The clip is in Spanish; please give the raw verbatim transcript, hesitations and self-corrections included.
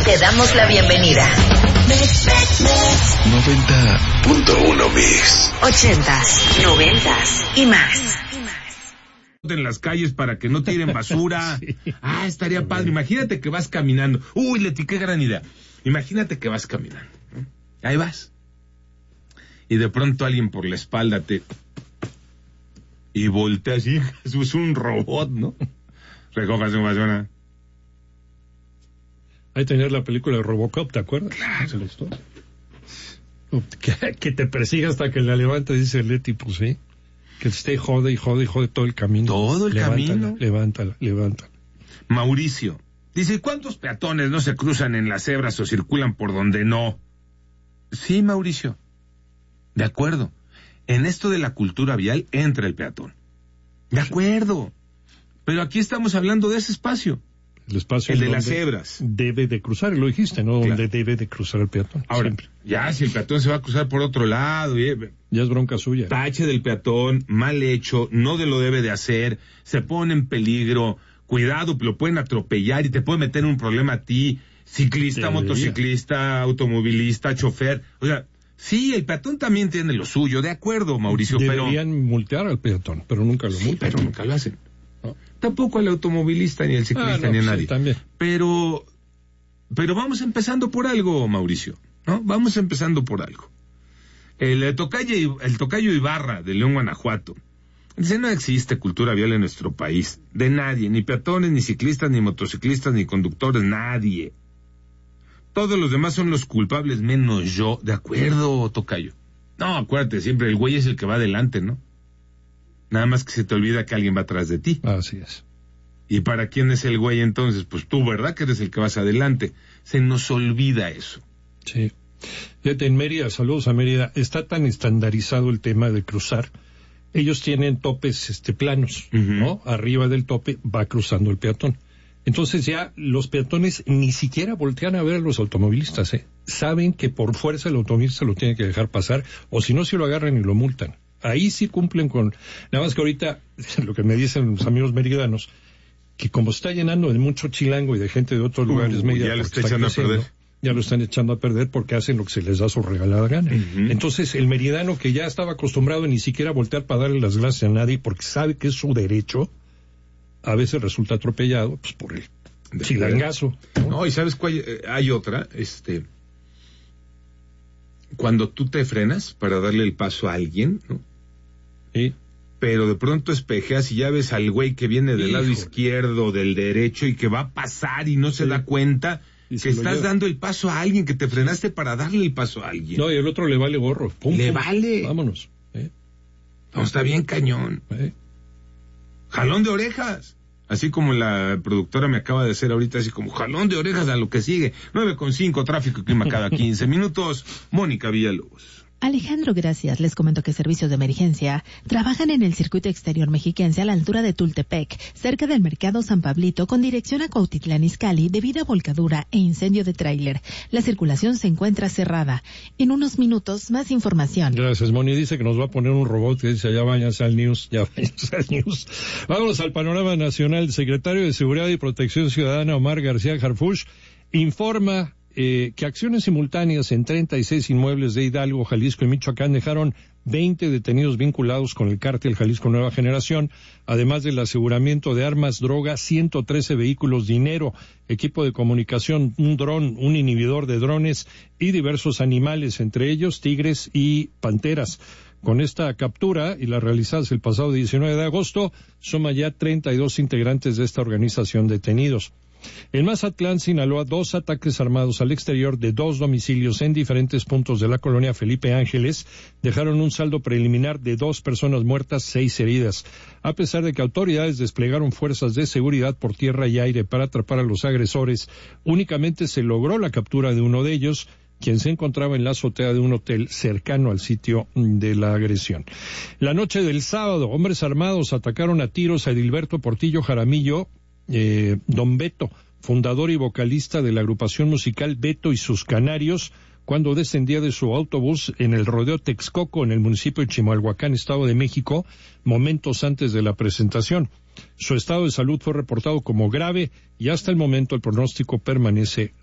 Te damos la bienvenida. noventa punto uno Mix. Ochentas, noventas y más. En las calles para que no tiren basura. Sí. Ah, estaría padre. Imagínate que vas caminando. Uy, Leti, qué gran idea. Imagínate que vas caminando. Ahí vas. Y de pronto alguien por la espalda te... Y voltea así. Es un robot, ¿no? Recoja su basura. Ahí tenías la película de Robocop, ¿te acuerdas? Claro. La historia. Que, que te persiga hasta que la levanta, dice Leti, pues sí. Que esté jode y jode y jode todo el camino. Todo el levántala, camino. Levántala, levántala. Mauricio dice, ¿cuántos peatones no se cruzan en las cebras o circulan por donde no? Sí, Mauricio. De acuerdo. En esto de la cultura vial entra el peatón. De acuerdo. Pero aquí estamos hablando de ese espacio. El espacio el de las cebras. Debe de cruzar, lo dijiste, ¿no? Claro. Donde debe de cruzar el peatón. Ahora, siempre. ya si el peatón se va a cruzar por otro lado, y, ya es bronca suya. Tache del peatón, mal hecho, no de lo debe de hacer, se pone en peligro, cuidado, lo pueden atropellar y te puede meter en un problema a ti, ciclista, Debería. motociclista, automovilista, chofer. O sea, sí, el peatón también tiene lo suyo, de acuerdo, Mauricio, Deberían pero... Deberían multar al peatón, pero nunca lo sí, multan. pero nunca lo hacen. ¿No? Tampoco al automovilista, ni al ciclista, ah, no, ni a sí, nadie. También. Pero, pero vamos empezando por algo, Mauricio, ¿no? Vamos empezando por algo. El, el, tocayo, el tocayo Ibarra, de León, Guanajuato, dice, no existe cultura vial en nuestro país, de nadie, ni peatones, ni ciclistas, ni motociclistas, ni conductores, nadie. Todos los demás son los culpables, menos yo. De acuerdo, tocayo. No, acuérdate, siempre el güey es el que va adelante, ¿no? Nada más que se te olvida que alguien va atrás de ti. Así es. ¿Y para quién es el güey entonces? Pues tú, ¿verdad? Que eres el que vas adelante. Se nos olvida eso. Sí. Fíjate, en Mérida, saludos a Mérida, está tan estandarizado el tema de cruzar. Ellos tienen topes este planos, uh-huh. ¿no? Arriba del tope va cruzando el peatón. Entonces ya los peatones ni siquiera voltean a ver a los automovilistas, ¿eh? Saben que por fuerza el automovilista lo tiene que dejar pasar, o si no, si lo agarran y lo multan. Ahí sí cumplen con... Nada más que ahorita, lo que me dicen los amigos meridanos, que como está llenando de mucho chilango y de gente de otros lugares, uh, Mérida, ya lo está está echando creciendo, a perder. Ya lo están echando a perder porque hacen lo que se les da su regalada gana. Uh-huh. Entonces, el meridano que ya estaba acostumbrado a ni siquiera voltear para darle las gracias a nadie porque sabe que es su derecho, a veces resulta atropellado, pues por el de chilangazo. ¿No? No, y ¿sabes cuál? Hay otra, este... Cuando tú te frenas para darle el paso a alguien, ¿no? Sí. Pero de pronto espejeas y ya ves al güey que viene del Hijo. lado izquierdo, del derecho, y que va a pasar y no se sí. da cuenta y que estás lleva. dando el paso a alguien, que te frenaste para darle el paso a alguien. No, y el otro le vale gorro. Pum, le pum. vale. Vámonos. ¿Eh? No, está bien cañón. ¿Eh? Jalón de orejas. Así como la productora me acaba de hacer ahorita, así como jalón de orejas a lo que sigue. nueve con cinco, tráfico y clima cada quince minutos. Mónica Villalobos. Alejandro, gracias. Les comento que servicios de emergencia trabajan en el circuito exterior mexiquense a la altura de Tultepec, cerca del mercado San Pablito, con dirección a Cuautitlán Izcalli, debido a volcadura e incendio de tráiler. La circulación se encuentra cerrada. En unos minutos, más información. Gracias, Moni. Dice que nos va a poner un robot que dice, ya váyanse al news, ya váyanse al news. Vámonos al panorama nacional. El secretario de Seguridad y Protección Ciudadana, Omar García Harfuch, informa Eh, que acciones simultáneas en treinta y seis inmuebles de Hidalgo, Jalisco y Michoacán dejaron veinte detenidos vinculados con el cártel Jalisco Nueva Generación, además del aseguramiento de armas, drogas, ciento trece vehículos, dinero, equipo de comunicación, un dron, un inhibidor de drones y diversos animales, entre ellos tigres y panteras. Con esta captura y las realizadas el pasado diecinueve de agosto, suma ya treinta y dos integrantes de esta organización detenidos. En Mazatlán, Sinaloa, dos ataques armados al exterior de dos domicilios en diferentes puntos de la colonia Felipe Ángeles dejaron un saldo preliminar de dos personas muertas, seis heridas. A pesar de que autoridades desplegaron fuerzas de seguridad por tierra y aire para atrapar a los agresores, únicamente se logró la captura de uno de ellos, quien se encontraba en la azotea de un hotel cercano al sitio de la agresión. La noche del sábado, hombres armados atacaron a tiros a Edilberto Portillo Jaramillo, Eh, Don Beto, fundador y vocalista de la agrupación musical Beto y sus Canarios, cuando descendía de su autobús en el rodeo Texcoco, en el municipio de Chimalhuacán, Estado de México, momentos antes de la presentación. Su estado de salud fue reportado como grave y hasta el momento el pronóstico permanece